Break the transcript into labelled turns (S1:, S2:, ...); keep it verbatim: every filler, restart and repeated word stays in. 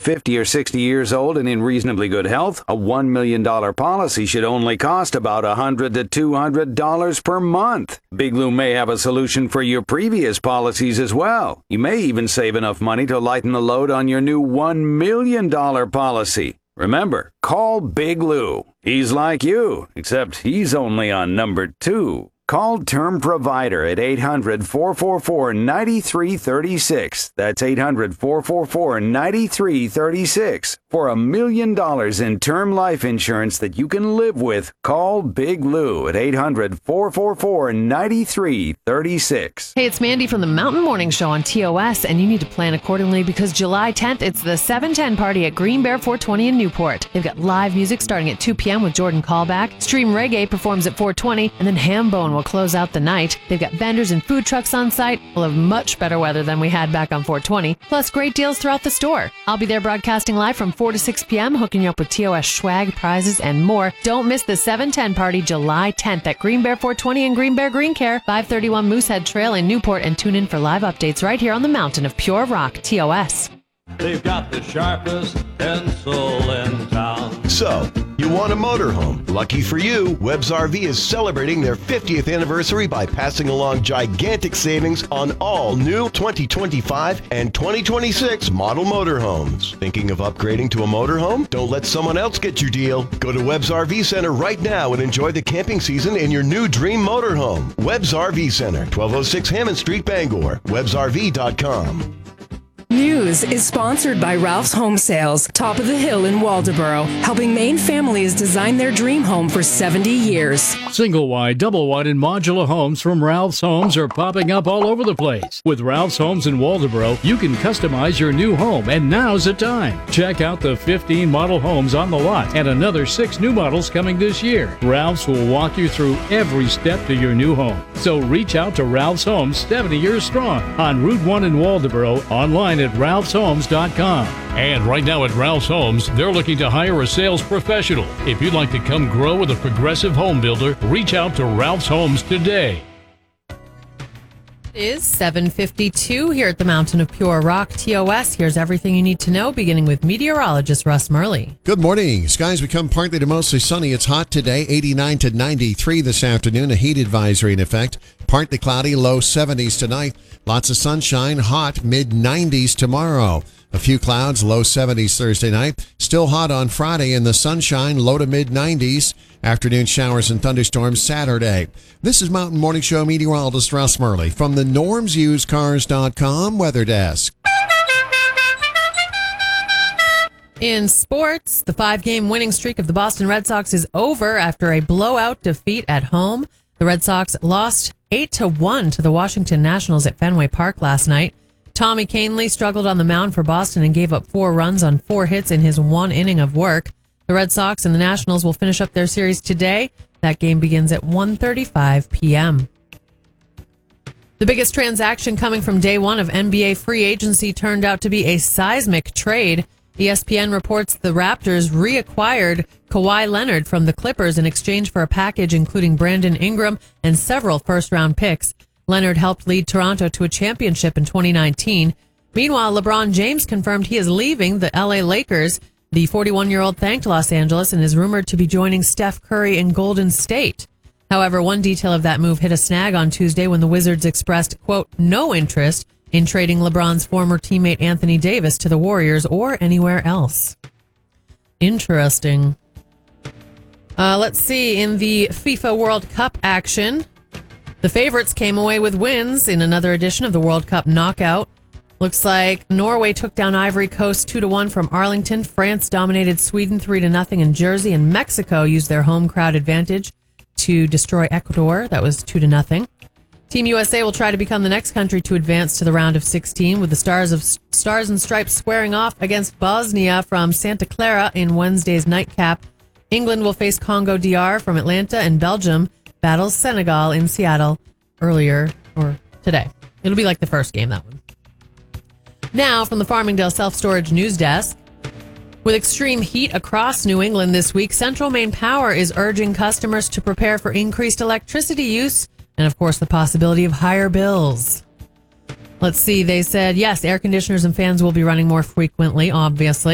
S1: fifty or sixty years old and in reasonably good health, a one million dollars policy should only cost about one hundred to two hundred dollars per month. Big Lou may have a solution for your previous policies as well. You may even save enough money to lighten the load on your new one million dollars policy. Remember, call Big Lou. He's like you, except he's only on number two. Call Term Provider at eight hundred, four four four, nine three three six. That's eight hundred, four four four, nine three three six. For a million dollars in term life insurance that you can live with, call Big Lou at eight hundred, four four four, nine three three six.
S2: Hey, it's Mandy from the Mountain Morning Show on T O S, and you need to plan accordingly because July tenth, it's the seven ten party at Green Bear four twenty in Newport. They've got live music starting at two p.m. with Jordan Callback. Stream Reggae performs at four twenty, and then Hambone will close out the night. They've got vendors and food trucks on site. We'll have much better weather than we had back on four twenty, plus great deals throughout the store. I'll be there broadcasting live from four to six p.m., hooking you up with T O S swag, prizes, and more. Don't miss the seven ten party July tenth at Green Bear four twenty and Green Bear Green Care, five thirty-one Moosehead Trail in Newport, and tune in for live updates right here on the Mountain of Pure Rock, T O S.
S3: They've got the sharpest pencil in town.
S4: So, you want a motorhome? Lucky for you, Webb's R V is celebrating their fiftieth anniversary by passing along gigantic savings on all new twenty twenty-five and twenty twenty-six model motorhomes. Thinking of upgrading to a motorhome? Don't let someone else get your deal. Go to Webb's R V Center right now and enjoy the camping season in your new dream motorhome. Webb's R V Center, twelve oh six Hammond Street, Bangor. Webbs R V dot com.
S5: News is sponsored by Ralph's Home Sales, top of the hill in Waldoboro, helping Maine families design their dream home for seventy years.
S6: Single wide, double wide, and modular homes from Ralph's Homes are popping up all over the place. With Ralph's Homes in Waldoboro, you can customize your new home, and now's the time. Check out the fifteen model homes on the lot and another six new models coming this year. Ralph's will walk you through every step to your new home. So reach out to Ralph's Homes, seventy years strong, on Route one in Waldoboro, online at ralphs homes dot com.
S7: And right now at Ralph's Homes, they're looking to hire a sales professional. If you'd like to come grow with a progressive home builder, reach out to Ralph's Homes today.
S2: It is seven fifty-two here at the Mountain of Pure Rock, T O S. Here's everything you need to know, beginning with meteorologist Russ Murley.
S8: Good morning. Skies become partly to mostly sunny. It's hot today, eighty-nine to ninety-three this afternoon. A heat advisory in effect. Partly cloudy, low seventies tonight. Lots of sunshine, hot, mid nineties tomorrow. A few clouds, low seventies Thursday night. Still hot on Friday in the sunshine, low to mid nineties. Afternoon showers and thunderstorms Saturday. This is Mountain Morning Show meteorologist Russ Murley from the norms used cars dot com weather desk.
S2: In sports, the five-game winning streak of the Boston Red Sox is over after a blowout defeat at home. The Red Sox lost eight to one to the Washington Nationals at Fenway Park last night. Tommy Kahnle struggled on the mound for Boston and gave up four runs on four hits in his one inning of work. The Red Sox and the Nationals will finish up their series today. That game begins at one thirty-five p.m. The biggest transaction coming from day one of N B A free agency turned out to be a seismic trade. E S P N reports the Raptors reacquired Kawhi Leonard from the Clippers in exchange for a package including Brandon Ingram and several first-round picks. Leonard helped lead Toronto to a championship in twenty nineteen. Meanwhile, LeBron James confirmed he is leaving the L A Lakers. The forty-one-year-old thanked Los Angeles and is rumored to be joining Steph Curry in Golden State. However, one detail of that move hit a snag on Tuesday when the Wizards expressed, quote, no interest in trading LeBron's former teammate Anthony Davis to the Warriors or anywhere else. Interesting. Uh, let's see, in the FIFA World Cup action, the favorites came away with wins in another edition of the World Cup knockout. Looks like Norway took down Ivory Coast two to one from Arlington. France dominated Sweden three to nothing in Jersey, and Mexico used their home crowd advantage to destroy Ecuador. That was two to nothing. Team U S A will try to become the next country to advance to the round of sixteen, with the Stars of Stars and Stripes squaring off against Bosnia from Santa Clara in Wednesday's nightcap. England will face Congo D R from Atlanta, and Belgium battles Senegal in Seattle earlier or today. It'll be like the first game, that one. Now, from the Farmingdale Self-Storage News Desk. With extreme heat across New England this week, Central Maine Power is urging customers to prepare for increased electricity use and, of course, the possibility of higher bills. Let's see, they said, yes, air conditioners and fans will be running more frequently, obviously.